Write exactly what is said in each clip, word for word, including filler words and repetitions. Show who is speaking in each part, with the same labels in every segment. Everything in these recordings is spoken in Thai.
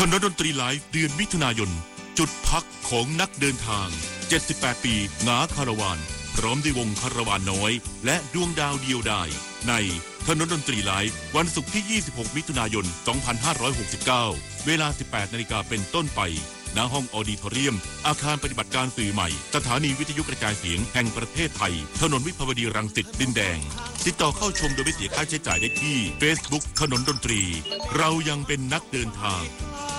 Speaker 1: นนดนตรีไลฟ์เดือนมิถุนายนจุดพักของนักเดินทางเจ็ดสิบแปดปีหงาคาราวานพร้อมด้วยวงคาราวานน้อยและดวงดาวเดียวดายในถนนดนตรีไลฟ์วันศุกร์ที่ยี่สิบหกมิถุนายนสองพันห้าร้อยหกสิบเก้าเวลา สิบแปดนาฬิกาเป็นต้นไปณห้องออดิทอเรียมอาคารปฏิบัติการสื่อใหม่สถานีวิทยุกระจายเสียงแห่งประเทศไทยถนนวิภาวดีรังสิตดินแดงติดต่อเข้าชมโดยไม่เสียค่าใช้จ่ายได้ที่ Facebook ถนนดนตรีเรายังเป็นนักเดินทาง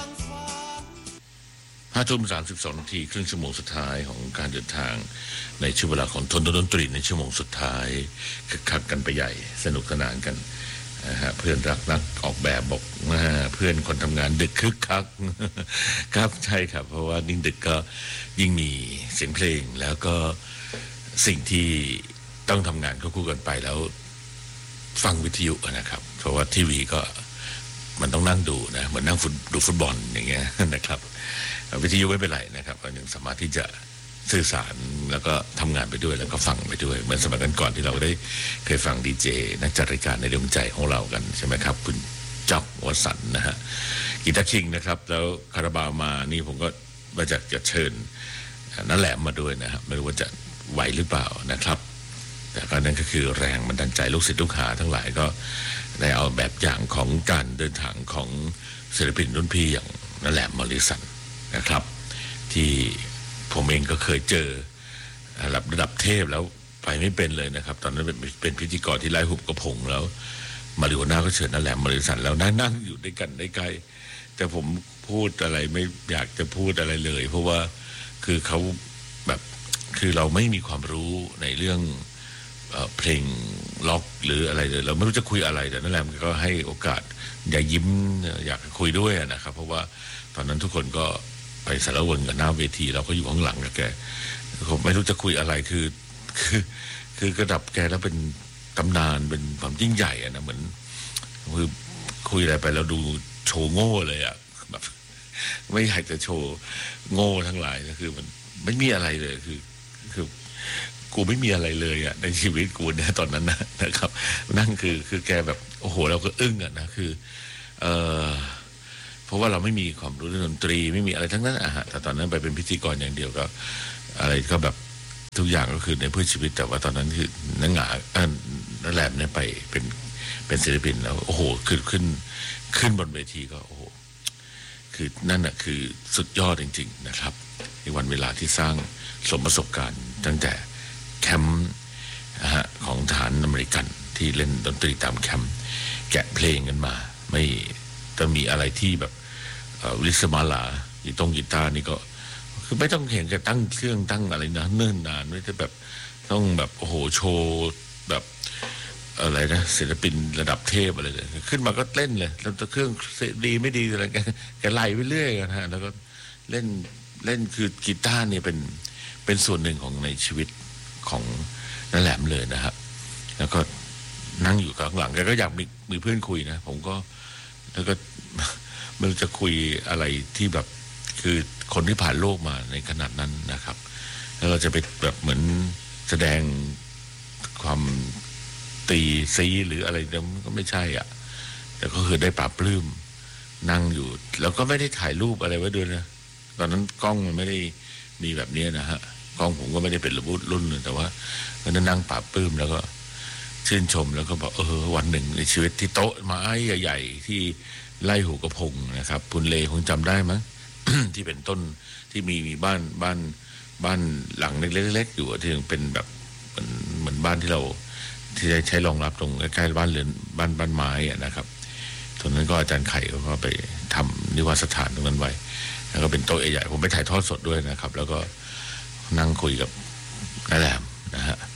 Speaker 2: ห้าทุ่มสามสิบสองนาทีครึ่งชั่วโมงสุดท้ายของการเดินทางในช่วงเวลาของทนดนตรีในชั่วโมงสุดท้ายคึกคักกันไปใหญ่สนุกสนานกันนะฮะเพื่อนรักนักออกแบบบอกนะฮะเพื่อนคนทำงานดึกคึกคักครับใช่ครับเพราะว่ายิ่งดึกก็ยิ่งมีเสียงเพลงแล้วก็สิ่งที่ต้องทำงานก็คู่กันไปแล้วฟังวิทยุนะครับเพราะว่าทีวีก็มันต้องนั่งดูนะเหมือนนั่งดูฟุตบอลอย่างเงี้ยนะครับวิทยุไม่เป็นไรนะครับเรายังสามารถที่จะสื่อสารแล้วก็ทำงานไปด้วยแล้วก็ฟังไปด้วยเหมือนสมัยก่อนที่เราได้เคยฟังดีเจนักจัดรายการในดวงใจของเรากันใช่ไหมครับคุณจ๊อบวสันต์นะฮะกีตาร์คิงนะครับแล้วคาราบาวมานี่ผมก็มาจากจะเชิญนั่นแหละมาด้วยนะครับไม่รู้ว่าจะไหวหรือเปล่านะครับแต่ก็นั่นก็คือแรงบันดาลใจลูกศิษย์ลูกหาทั้งหลายก็ได้เอาแบบอย่างของการเดินทางของศิลปินรุ่นพี่อย่างนั่นแหละมอริสันนะครับที่ผมเองก็เคยเจอระดับระดับเทพแล้วไปไม่เป็นเลยนะครับตอนนั้นเป็นเป็นพิธีกรที่ไล่หุบกระพงแล้วมาริโอน่าก็เชิญนั่นแหละมอริสันแล้วนั่งนั่งอยู่ด้วยกันได้ใกล้แต่ผมพูดอะไรไม่อยากจะพูดอะไรเลยเพราะว่าคือเขาแบบคือเราไม่มีความรู้ในเรื่องเพลงล็อกหรืออะไรเลยเราไม่รู้จะคุยอะไรแต่นั่นแหละมันก็ให้โอกาสอย่ายิ้มอยากคุยด้วยนะครับเพราะว่าตอนนั้นทุกคนก็ไปสารวนกับหน้าเวทีเราก็อยู่ข้างหลังกับแกผมไม่รู้จะคุยอะไรคือคือคือกระดับแกแล้วเป็นตำนานเป็นความยิ่งใหญ่อะนะเหมือนคือคุยอะไรไปแล้วดูโชว์โง่เลยอะแบบไม่อยากจะโชว์โง่ทั้งหลายก็คือมันไม่มีอะไรเลยคือคือกูไม่มีอะไรเลยอะในชีวิตกูเนี่ยตอนนั้นนะนะครับนั่นคือคือแกแบบโอ้โหเราก็อึ้งอะนะคือเออเพราะว่าเราไม่มีความรู้เรื่องดนตรีไม่มีอะไรทั้งนั้นอะฮะแต่ตอนนั้นไปเป็นพิธีกรอย่างเดียวก็อะไรก็แบบทุกอย่างก็คือในเพื่อชีวิตแต่ว่าตอนนั้นคือนักหงานักแหลมเนี่ยไปเป็นเป็นศิลปินแล้วโอ้โหขึ้นขึ้นขึ้นบนเวทีก็โอ้โหคือนั่นน่ะคือสุดยอดจริงๆนะครับในวันเวลาที่สร้างสมประสบการณ์ตั้งแต่แคมป์ฮะของทหารอเมริกันที่เล่นดนตรีตามแคมป์แกะเพลงกันมาไม่ต้องมีอะไรที่แบบวิสมาลาอีตรงกีตาร์นี่ก็คือไม่ต้องเห็นแกตั้งเครื่องตั้งอะไรนะเนิ่นนานไม่ได้แบบต้องแบบโอ้โหโชว์แบบอะไรนะศิลปินระดับเทพอะไรเลยขึ้นมาก็เล่นเลยแล้วเครื่องดีไม่ดีอะไรแกแกไล่ไปเรื่อยนะฮะแล้วก็เล่นเล่นคือกีตาร์นี่เป็นเป็นส่วนหนึ่งของในชีวิตของนั่นแหลมเลยนะครับแล้วก็นั่งอยู่ข้างหลังแกก็อยากมีมีเพื่อนคุยนะผมก็แล้วก็ไม่รู้จะคุยอะไรที่แบบคือคนที่ผ่านโลกมาในขนาดนั้นนะครับแล้วเราจะไปแบบเหมือนแสดงความตีซีหรืออะไรนั้นก็ไม่ใช่อ่ะแต่ก็คือได้ปราบปลื้มนั่งอยู่แล้วก็ไม่ได้ถ่ายรูปอะไรไว้ด้วยนะตอนนั้นกล้องมันไม่ได้มีแบบนี้นะฮะกล้องผมก็ไม่ได้เป็นระบุรุ่นแต่ว่าก็นั่งปราบปลื้มแล้วก็ชื่นชมแล้วก็บอกเออวันหนึ่งในชีวิตที่โต๊ะไม้ใหญ่ๆที่ไล่หูกระพงนะครับคุณเลคงจำได้มั้ง ที่เป็นต้นที่มีมีบ้านบ้านบ้านหลังเล็กๆอยู่ที่เป็นแบบเหมือนเหมือนบ้านที่เราที่ใช้รองรับตรงใกล้ๆบ้านเรือนบ้านบ้านไม้อะนะครับตรงนั้นก็อาจารย์ไข่ก็ไปทำนิวาสถานตรงนั้นไว้แล้วก็เป็นโต๊ะใหญ่ๆผมไปถ่ายทอดสดด้วยนะครับแล้วก็นั่งคุยกับน้าแหลมนะฮะ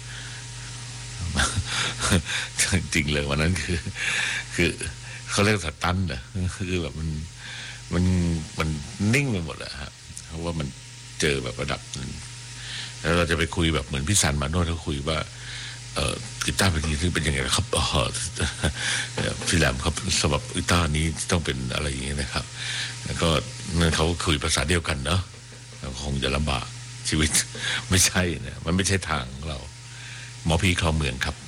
Speaker 2: จริงเลยวันนั้นคือคือเขาเรียกสตันนะคือแบบมันมันมันนิ่งไปหมดอะฮะเพราะว่ามันเจอแบบระดับแล้วเราจะไปคุยแบบเหมือนพี่สันมาโน่เขาคุยว่าเออกีตาร์เป็นยังไงเป็นยังไงครับอ๋อพี่แหลมครับสำหรับกีตาร์นี้ต้องเป็นอะไรอย่างเงี้ยนะครับแล้วก็นั่นเขาคุยภาษาเดียวกันเนาะคงจะลำบากชีวิตไม่ใช่เนี่ยมันไม่ใช่ทางเราหมอพีคลองเมืองครับ